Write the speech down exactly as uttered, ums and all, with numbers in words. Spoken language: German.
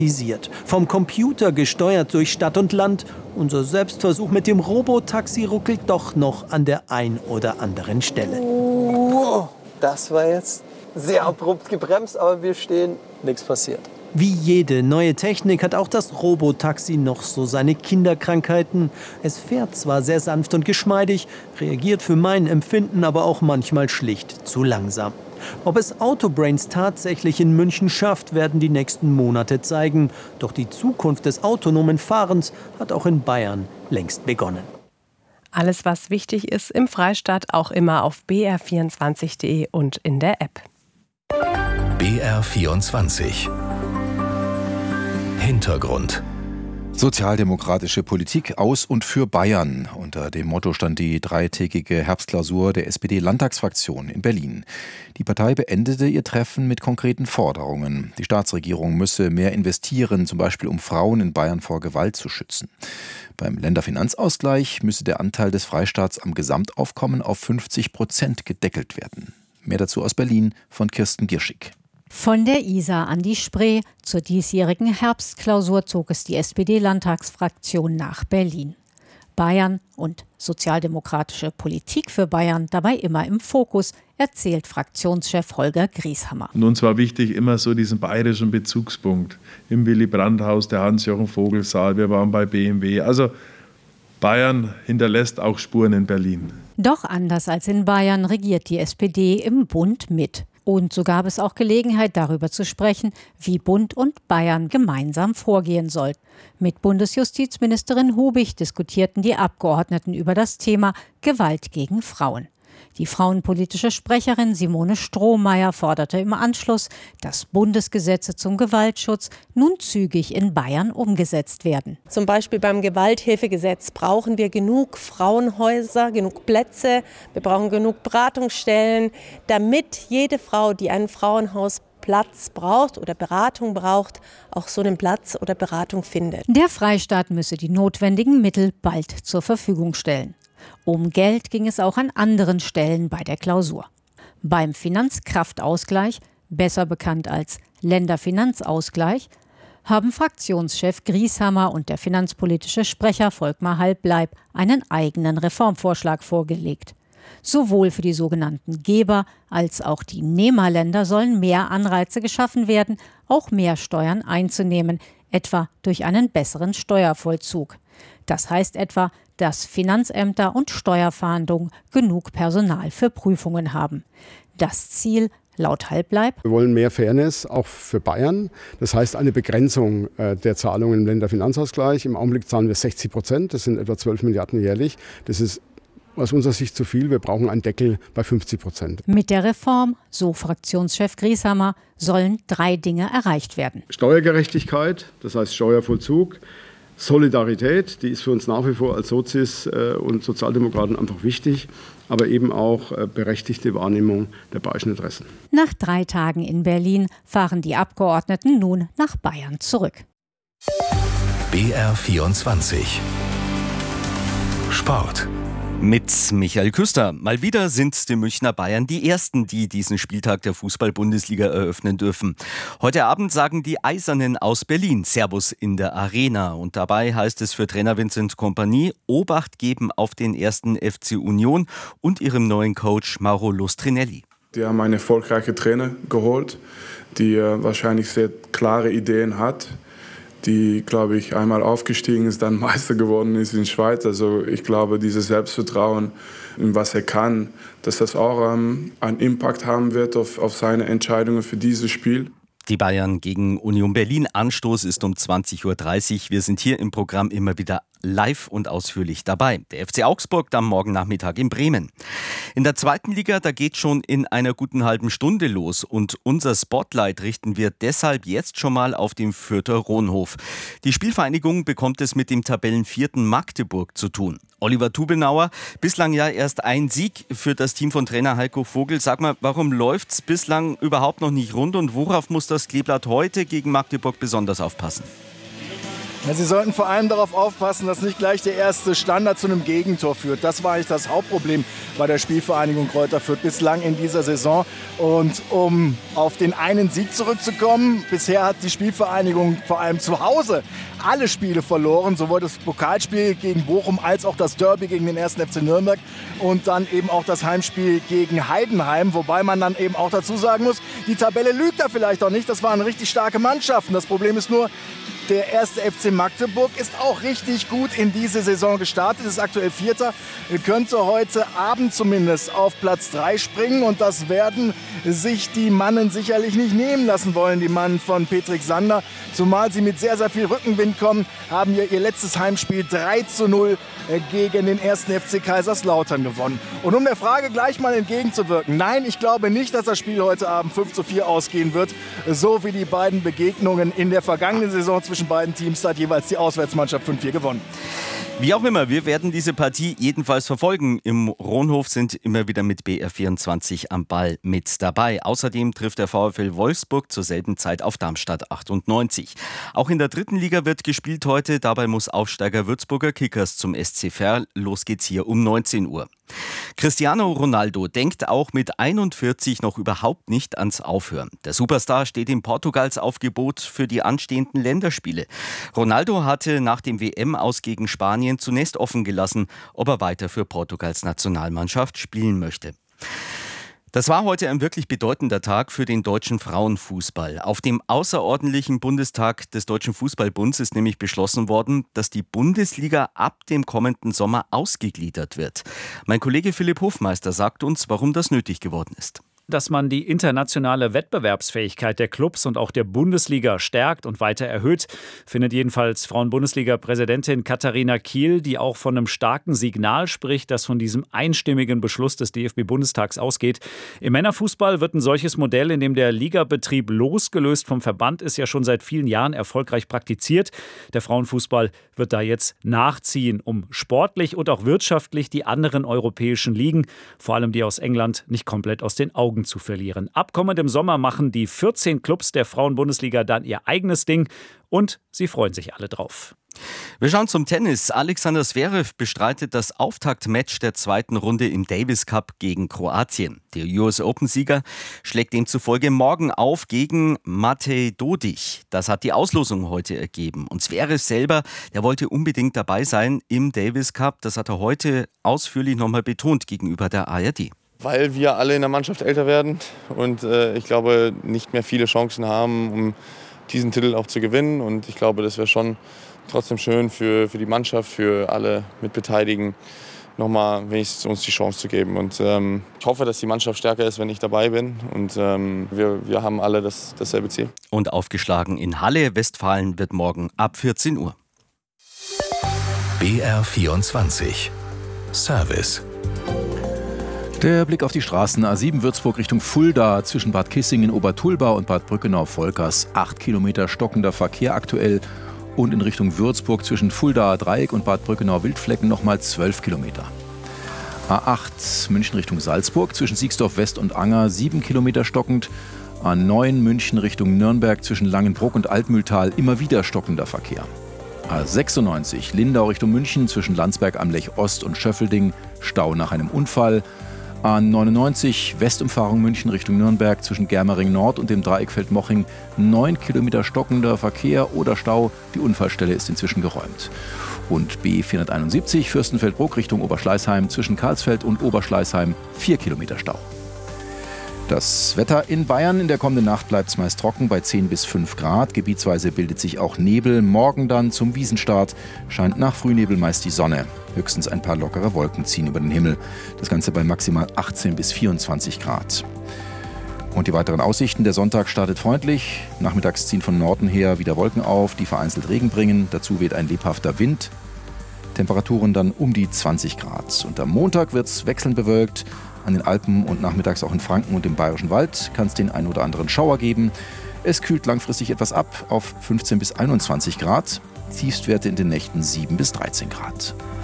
Vom Computer gesteuert durch Stadt und Land. Unser Selbstversuch mit dem Robotaxi ruckelt doch noch an der ein oder anderen Stelle. Oh, das war jetzt sehr abrupt gebremst, aber wir stehen, nichts passiert. Wie jede neue Technik hat auch das Robotaxi noch so seine Kinderkrankheiten. Es fährt zwar sehr sanft und geschmeidig, reagiert für mein Empfinden aber auch manchmal schlicht zu langsam. Ob es Autobrains tatsächlich in München schafft, werden die nächsten Monate zeigen. Doch die Zukunft des autonomen Fahrens hat auch in Bayern längst begonnen. Alles, was wichtig ist, im Freistaat auch immer auf b r vierundzwanzig punkt d e und in der App. B R vierundzwanzig Hintergrund. Sozialdemokratische Politik aus und für Bayern. Unter dem Motto stand die dreitägige Herbstklausur der S P D-Landtagsfraktion in Berlin. Die Partei beendete ihr Treffen mit konkreten Forderungen. Die Staatsregierung müsse mehr investieren, zum Beispiel um Frauen in Bayern vor Gewalt zu schützen. Beim Länderfinanzausgleich müsse der Anteil des Freistaats am Gesamtaufkommen auf fünfzig Prozent gedeckelt werden. Mehr dazu aus Berlin von Kirsten Gierschig. Von der Isar an die Spree zur diesjährigen Herbstklausur zog es die S P D-Landtagsfraktion nach Berlin. Bayern und sozialdemokratische Politik für Bayern dabei immer im Fokus, erzählt Fraktionschef Holger Grieshammer. Und uns war wichtig, immer so diesen bayerischen Bezugspunkt. Im Willy-Brandt-Haus, der Hans-Jochen-Vogel-Saal, wir waren bei B M W. Also Bayern hinterlässt auch Spuren in Berlin. Doch anders als in Bayern regiert die S P D im Bund mit. Und so gab es auch Gelegenheit, darüber zu sprechen, wie Bund und Bayern gemeinsam vorgehen sollten. Mit Bundesjustizministerin Hubig diskutierten die Abgeordneten über das Thema Gewalt gegen Frauen. Die frauenpolitische Sprecherin Simone Strohmeier forderte im Anschluss, dass Bundesgesetze zum Gewaltschutz nun zügig in Bayern umgesetzt werden. Zum Beispiel beim Gewalthilfegesetz brauchen wir genug Frauenhäuser, genug Plätze, wir brauchen genug Beratungsstellen, damit jede Frau, die einen Frauenhausplatz braucht oder Beratung braucht, auch so einen Platz oder Beratung findet. Der Freistaat müsse die notwendigen Mittel bald zur Verfügung stellen. Um Geld ging es auch an anderen Stellen bei der Klausur. Beim Finanzkraftausgleich, besser bekannt als Länderfinanzausgleich, haben Fraktionschef Grieshammer und der finanzpolitische Sprecher Volkmar Halbleib einen eigenen Reformvorschlag vorgelegt. Sowohl für die sogenannten Geber- als auch die Nehmerländer sollen mehr Anreize geschaffen werden, auch mehr Steuern einzunehmen, etwa durch einen besseren Steuervollzug. Das heißt etwa, dass Finanzämter und Steuerfahndung genug Personal für Prüfungen haben. Das Ziel, laut Halbleib: Wir wollen mehr Fairness, auch für Bayern. Das heißt eine Begrenzung der Zahlungen im Länderfinanzausgleich. Im Augenblick zahlen wir sechzig Prozent, das sind etwa zwölf Milliarden jährlich. Das ist aus unserer Sicht zu viel. Wir brauchen einen Deckel bei fünfzig Prozent. Mit der Reform, so Fraktionschef Grieshammer, sollen drei Dinge erreicht werden. Steuergerechtigkeit, das heißt Steuervollzug. Solidarität, die ist für uns nach wie vor als Sozis und Sozialdemokraten einfach wichtig, aber eben auch berechtigte Wahrnehmung der bayerischen Interessen. Nach drei Tagen in Berlin fahren die Abgeordneten nun nach Bayern zurück. B R vierundzwanzig Sport. Mit Michael Küster. Mal wieder sind die Münchner Bayern die Ersten, die diesen Spieltag der Fußball-Bundesliga eröffnen dürfen. Heute Abend sagen die Eisernen aus Berlin Servus in der Arena. Und dabei heißt es für Trainer Vincent Kompany, Obacht geben auf den ersten F C Union und ihrem neuen Coach Mauro Lustrinelli. Die haben einen erfolgreichen Trainer geholt, die wahrscheinlich sehr klare Ideen hat, die, glaube ich, einmal aufgestiegen ist, dann Meister geworden ist in der Schweiz. Also ich glaube, dieses Selbstvertrauen, in was er kann, dass das auch ähm, einen Impact haben wird auf, auf seine Entscheidungen für dieses Spiel. Die Bayern gegen Union Berlin. Anstoß ist um zwanzig Uhr dreißig. Wir sind hier im Programm immer wieder live und ausführlich dabei. Der F C Augsburg am morgen Nachmittag in Bremen. In der zweiten Liga, da geht schon in einer guten halben Stunde los. Und unser Spotlight richten wir deshalb jetzt schon mal auf den Fürther Ronhof. Die Spielvereinigung bekommt es mit dem Tabellenvierten Magdeburg zu tun. Oliver Tubenauer, bislang ja erst ein Sieg für das Team von Trainer Heiko Vogel. Sag mal, warum läuft's bislang überhaupt noch nicht rund und worauf muss das Kleeblatt heute gegen Magdeburg besonders aufpassen? Ja, sie sollten vor allem darauf aufpassen, dass nicht gleich der erste Standard zu einem Gegentor führt. Das war eigentlich das Hauptproblem bei der Spielvereinigung Greuther Fürth bislang in dieser Saison. Und um auf den einen Sieg zurückzukommen, bisher hat die Spielvereinigung vor allem zu Hause alle Spiele verloren, sowohl das Pokalspiel gegen Bochum als auch das Derby gegen den ersten F C Nürnberg und dann eben auch das Heimspiel gegen Heidenheim, wobei man dann eben auch dazu sagen muss, die Tabelle lügt da vielleicht auch nicht, das waren richtig starke Mannschaften. Das Problem ist nur, der erste F C Magdeburg ist auch richtig gut in diese Saison gestartet, ist aktuell Vierter, könnte heute Abend zumindest auf Platz drei springen und das werden sich die Mannen sicherlich nicht nehmen lassen wollen, die Mannen von Petrik Sander. Zumal sie mit sehr, sehr viel Rückenwind kommen, haben ja ihr letztes Heimspiel drei zu null gegen den ersten F C Kaiserslautern gewonnen. Und um der Frage gleich mal entgegenzuwirken, nein, ich glaube nicht, dass das Spiel heute Abend fünf zu vier ausgehen wird, so wie die beiden Begegnungen in der vergangenen Saison zwischen beiden Teams, da hat jeweils die Auswärtsmannschaft fünf vier gewonnen. Wie auch immer, wir werden diese Partie jedenfalls verfolgen. Im Ronhof sind immer wieder mit B R vierundzwanzig am Ball mit dabei. Außerdem trifft der VfL Wolfsburg zur selben Zeit auf Darmstadt achtundneunzig. Auch in der dritten Liga wird gespielt heute. Dabei muss Aufsteiger Würzburger Kickers zum S C Verl. Los geht's hier um neunzehn Uhr. Cristiano Ronaldo denkt auch mit einundvierzig noch überhaupt nicht ans Aufhören. Der Superstar steht im Portugals Aufgebot für die anstehenden Länderspiele. Ronaldo hatte nach dem W M-Aus gegen Spanien zunächst offen gelassen, ob er weiter für Portugals Nationalmannschaft spielen möchte. Das war heute ein wirklich bedeutender Tag für den deutschen Frauenfußball. Auf dem außerordentlichen Bundestag des Deutschen Fußballbunds ist nämlich beschlossen worden, dass die Bundesliga ab dem kommenden Sommer ausgegliedert wird. Mein Kollege Philipp Hofmeister sagt uns, warum das nötig geworden ist. Dass man die internationale Wettbewerbsfähigkeit der Clubs und auch der Bundesliga stärkt und weiter erhöht, findet jedenfalls Frauen-Bundesliga-Präsidentin Katharina Kiel, die auch von einem starken Signal spricht, das von diesem einstimmigen Beschluss des D F B-Bundestags ausgeht. Im Männerfußball wird ein solches Modell, in dem der Ligabetrieb losgelöst vom Verband ist, ja schon seit vielen Jahren erfolgreich praktiziert. Der Frauenfußball wird da jetzt nachziehen, um sportlich und auch wirtschaftlich die anderen europäischen Ligen, vor allem die aus England, nicht komplett aus den Augen zu verlieren. Ab kommendem Sommer machen die vierzehn Clubs der Frauen-Bundesliga dann ihr eigenes Ding und sie freuen sich alle drauf. Wir schauen zum Tennis. Alexander Zverev bestreitet das Auftaktmatch der zweiten Runde im Davis Cup gegen Kroatien. Der U S Open-Sieger schlägt demzufolge morgen auf gegen Matej Dodic. Das hat die Auslosung heute ergeben. Und Zverev selber, der wollte unbedingt dabei sein im Davis Cup. Das hat er heute ausführlich nochmal betont gegenüber der A R D. Weil wir alle in der Mannschaft älter werden und äh, ich glaube, nicht mehr viele Chancen haben, um diesen Titel auch zu gewinnen. Und ich glaube, das wäre schon trotzdem schön für, für die Mannschaft, für alle Mitbeteiligten, nochmal wenigstens uns die Chance zu geben. Und ähm, ich hoffe, dass die Mannschaft stärker ist, wenn ich dabei bin. Und ähm, wir, wir haben alle das, dasselbe Ziel. Und aufgeschlagen in Halle, Westfalen wird morgen ab vierzehn Uhr. B R vierundzwanzig Service. Der Blick auf die Straßen. A sieben Würzburg Richtung Fulda zwischen Bad Kissingen, Obertulba und Bad Brückenau-Volkers. Acht Kilometer stockender Verkehr aktuell. Und in Richtung Würzburg zwischen Fulda Dreieck und Bad Brückenau-Wildflecken nochmal zwölf Kilometer. A acht München Richtung Salzburg zwischen Siegsdorf West und Anger. sieben Kilometer stockend. A neun München Richtung Nürnberg zwischen Langenbruck und Altmühltal. Immer wieder stockender Verkehr. A sechsundneunzig Lindau Richtung München zwischen Landsberg am Lech Ost und Schöffelding. Stau nach einem Unfall. A neunundneunzig Westumfahrung München Richtung Nürnberg zwischen Germering Nord und dem Dreieckfeld Moching. neun Kilometer stockender Verkehr oder Stau. Die Unfallstelle ist inzwischen geräumt. Und B vierhunderteinundsiebzig Fürstenfeldbruck Richtung Oberschleißheim zwischen Karlsfeld und Oberschleißheim. vier Kilometer Stau. Das Wetter in Bayern. In der kommenden Nacht bleibt es meist trocken bei zehn bis fünf Grad. Gebietsweise bildet sich auch Nebel. Morgen dann zum Wiesenstart scheint nach Frühnebel meist die Sonne. Höchstens ein paar lockere Wolken ziehen über den Himmel. Das Ganze bei maximal achtzehn bis vierundzwanzig Grad. Und die weiteren Aussichten. Der Sonntag startet freundlich. Nachmittags ziehen von Norden her wieder Wolken auf, die vereinzelt Regen bringen. Dazu weht ein lebhafter Wind. Temperaturen dann um die zwanzig Grad. Und am Montag wird es wechselnd bewölkt. An den Alpen und nachmittags auch in Franken und im Bayerischen Wald kann es den einen oder anderen Schauer geben. Es kühlt langfristig etwas ab auf fünfzehn bis einundzwanzig Grad. Tiefstwerte in den Nächten sieben bis dreizehn Grad.